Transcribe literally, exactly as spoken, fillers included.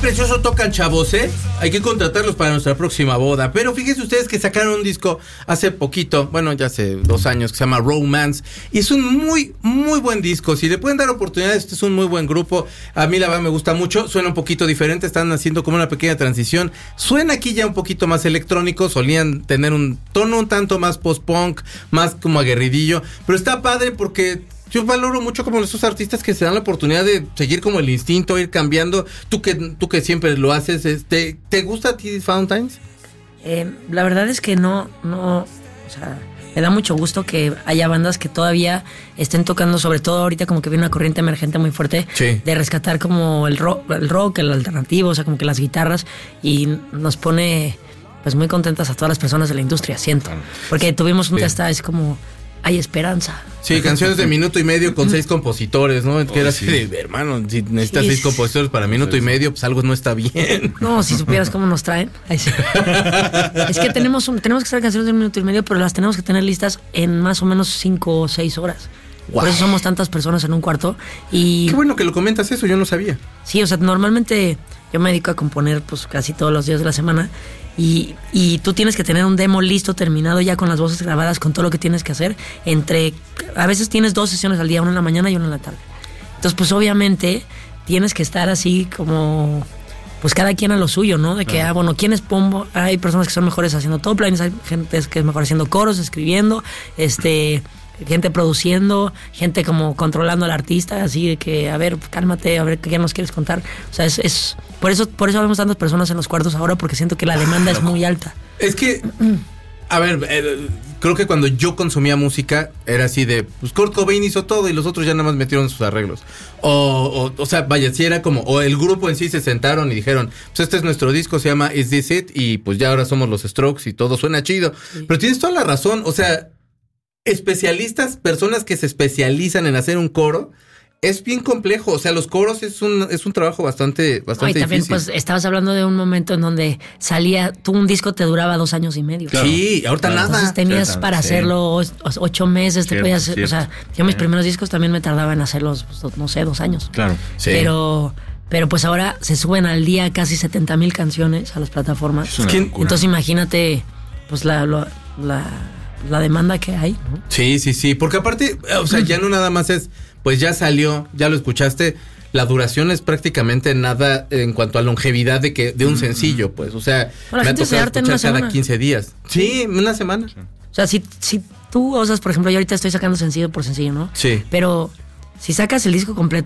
precioso tocan, chavos, ¿eh? Hay que contratarlos para nuestra próxima boda. Pero fíjense ustedes que sacaron un disco hace poquito, bueno, ya hace dos años, que se llama Romance. Y es un muy, muy buen disco. Si le pueden dar oportunidades, este es un muy buen grupo. A mí la verdad me gusta mucho. Suena un poquito diferente, están haciendo como una pequeña transición. Suena aquí ya un poquito más electrónico. Solían tener un tono un tanto más post-punk, más como aguerridillo. Pero está padre porque... yo valoro mucho como esos artistas que se dan la oportunidad de seguir como el instinto, ir cambiando. Tú que tú que siempre lo haces, este, ¿te gusta a ti Fountains? Eh, la verdad es que no, no, o sea, me da mucho gusto que haya bandas que todavía estén tocando, sobre todo ahorita como que viene una corriente emergente muy fuerte, sí, de rescatar como el rock, el rock, el alternativo, o sea, como que las guitarras, y nos pone pues muy contentas a todas las personas de la industria, siento. Porque tuvimos un sí. testa, es como... hay esperanza. Sí, canciones de minuto y medio con seis compositores, ¿no? Que oh, era así sí. de, hermano, si necesitas sí. seis compositores para minuto sí, y medio, pues algo no está bien. No, si supieras cómo nos traen. Ay, sí. Es que tenemos un, tenemos que hacer canciones de un minuto y medio, pero las tenemos que tener listas en más o menos cinco o seis horas. Wow. Por eso somos tantas personas en un cuarto. Y qué bueno que lo comentas eso, yo no sabía. Sí, o sea, normalmente yo me dedico a componer pues casi todos los días de la semana. Y, y tú tienes que tener un demo listo, terminado ya con las voces grabadas, con todo lo que tienes que hacer. Entre, a veces tienes dos sesiones al día, una en la mañana y una en la tarde. Entonces, pues obviamente tienes que estar así como, pues cada quien a lo suyo, ¿no? De que, ah, bueno, ¿quién es pombo? Hay personas que son mejores haciendo top lines, hay gente que es mejor haciendo coros, escribiendo, este... gente produciendo, gente como controlando al artista, así de que, a ver, cálmate, a ver qué nos quieres contar. O sea, es, es por eso por eso vemos tantas personas en los cuartos ahora, porque siento que la demanda es muy alta. Es que, a ver, eh, creo que cuando yo consumía música era así de, pues Kurt Cobain hizo todo y los otros ya nada más metieron sus arreglos. O, o, o sea, vaya, si era como, o el grupo en sí se sentaron y dijeron, pues este es nuestro disco, se llama Is This It, y pues ya ahora somos los Strokes y todo suena chido. Sí. Pero tienes toda la razón, o sea... especialistas, personas que se especializan en hacer un coro, es bien complejo. O sea, los coros es un es un trabajo bastante bastante no, y también, difícil. Pues estabas hablando de un momento en donde salía, tú un disco te duraba dos años y medio. Claro. Sí, ahorita claro. nada. Entonces tenías Cierto, para sí. hacerlo ocho meses, Cierto, te podías hacer, cierto. o sea, yo mis primeros discos también me tardaba en hacerlos, pues, no sé, dos años. Claro. Sí. Pero pero pues ahora se suben al día casi setenta mil canciones a las plataformas. Es que, entonces imagínate, pues la la, la la demanda que hay, ¿no? Sí, sí, sí, porque aparte, o sea, ya no nada más es, pues ya salió, ya lo escuchaste, la duración es prácticamente nada en cuanto a longevidad de que de un sencillo, pues, o sea, bueno, me la ha gente se tocado harta en escuchar una cada semana. quince días. Sí, una semana. Sí. O sea, si, si tú osas, por ejemplo, yo ahorita estoy sacando sencillo por sencillo, ¿no? Sí. Pero si sacas el disco completo,